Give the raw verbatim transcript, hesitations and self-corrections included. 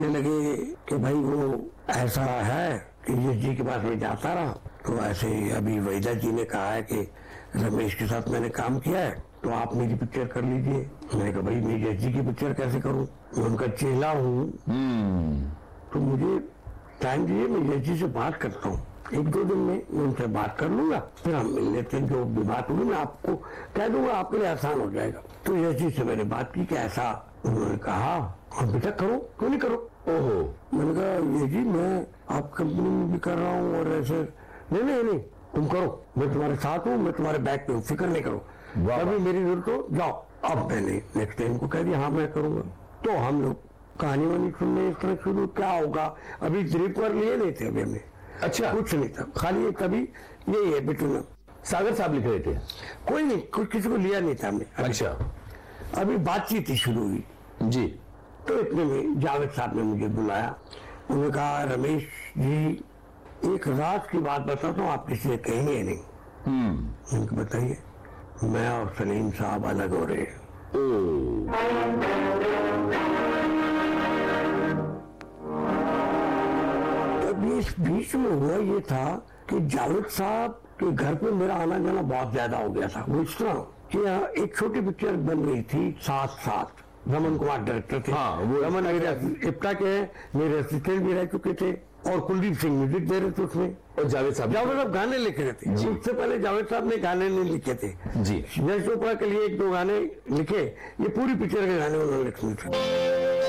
लगे कि भाई वो ऐसा है कि जिस जी के पास में जाता रहा तो ऐसे अभी वहीदा जी ने कहा है कि रमेश के साथ मैंने काम किया है तो आप मेरी पिक्चर कर लीजिए। मैंने कहा भाई मैं जज जी की पिक्चर कैसे करूं, मैं उनका चेला हूं, तो मुझे टाइम दीजिए, मैं जज जी से बात करता हूँ, एक दो दिन में मैं उनसे बात कर लूंगा, फिर हम मिल लेते हैं, जो भी बात होगी मैं आपको कह दूंगा, आपके लिए आसान हो जाएगा। तो जज जी से मैंने बात की कि ऐसा, उन्होंने कहा और बेटा करो, क्यों नहीं करो। ओहो, मैंने कहा ये जी मैं आप कंपनी में भी कर रहा हूँ और ऐसे, नहीं नहीं नहीं तुम करो, मैं तुम्हारे साथ हूँ, मैं तुम्हारे बैक पे हूँ, फिक्र नहीं करो, अभी मेरी जरूरत हो जाओ। अब मैंने नेक्स्ट टाइम को कह दिया हाँ मैं करूंगा। तो हम लोग कहानी वानी सुनने इस तरह शुरू, क्या होगा, अभी ड्रिप पर लिए नहीं थे अभी हमने, अच्छा कुछ नहीं था, खाली कभी यही है बिटू सागर साहब लिख रहे थे, कोई नहीं, कुछ किसी को लिया नहीं था हमने। अच्छा, अभी बातचीत ही शुरू हुई जी। तो इतने में जावेद साहब ने मुझे बुलाया, उन्होंने कहा रमेश जी एक राज की बात बताता हूँ, आप किसी से कहेंगे नहीं। हम्म बताइए। मैं और सलीम साहब अलग हो रहे हैं। अभी इस बीच में हुआ ये था कि जावेद साहब के घर पे मेरा आना जाना बहुत ज्यादा हो गया था। वो इस तरह कि यहाँ एक छोटी पिक्चर बन रही थी साथ साथ, रमन कुमार डायरेक्टर थे। हाँ, वो रमन इप्टा के हैं, मेरे असिस्टेंट भी रह चुके थे और कुलदीप सिंह म्यूजिक दे रहे थे उसमें, और जावेद साहब जावेद साहब गाने लिख रहे थे। उससे पहले जावेद साहब ने गाने नहीं लिखे थे जी, यश चोपड़ा के लिए एक दो गाने लिखे, ये पूरी पिक्चर के गाने उन्होंने लिखे थे।